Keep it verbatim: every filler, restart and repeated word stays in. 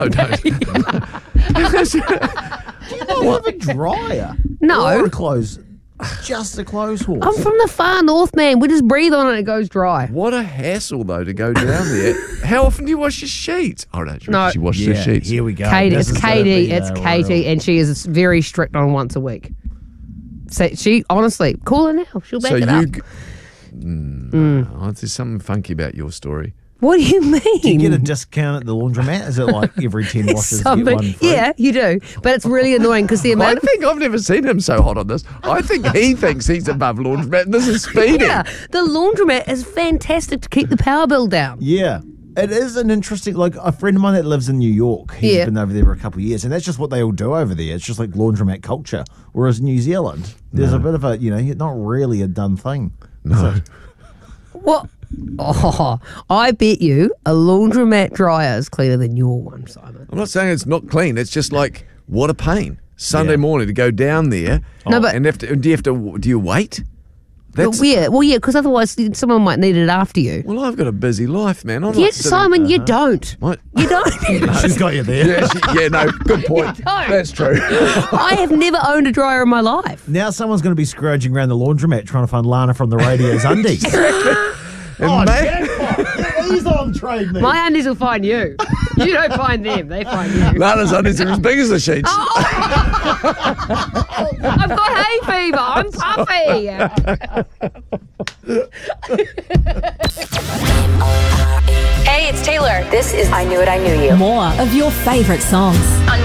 No, don't. Do you not have a dryer? No. Or a clothes, just a clothes horse. I'm from the far north, man. We just breathe on it and it goes dry. What a hassle, though, to go down there. How often do you wash your sheets? Oh, no, No. she washes yeah, her sheets. here we go. Katie, This it's is gonna Katie. be, It's uh, Katie, real. and she is very strict on once a week. So she, honestly, call her now. She'll back So it you... up. g- Mm, oh, there's something funky about your story. What do you mean? Do you get a discount at the laundromat? Is it like every ten washes you get Something- one free? Yeah, you do. But it's really annoying because the I amount of think I've never seen him so hot on this. I think he thinks he's above laundromat and this is speeding. yeah, the laundromat is fantastic to keep the power bill down. Yeah. It is an interesting, like a friend of mine that lives in New York, he's Yeah. been over there for a couple of years, and that's just what they all do over there. It's just like laundromat culture. Whereas New Zealand, there's a bit of a, you know, not really a done thing. No. What? Oh, I bet you a laundromat dryer is cleaner than your one, Simon. I'm not saying it's not clean. It's just like, what a pain. Sunday Yeah. morning to go down there. No, but- and have to, do you have to? Do you wait? That's, Well, yeah, well, yeah, because otherwise someone might need it after you. well, I've got a busy life, man. I'm Yeah, not sitting- Simon, you don't. What? You don't. She's got you there. Yeah, she, yeah, no, good point. don't. That's true. I have never owned a dryer in my life. Now someone's going to be scrounging around the laundromat trying to find Lana from the Radio's undies. And oh, mate- jackpot. He's on trade, me. My undies will find you. You don't find them, they find you. Lana's undies are as big as the sheets. I've got hay fever. I'm puffy. Hey, it's Taylor. This is I Knew It, I Knew You. More of your favourite songs.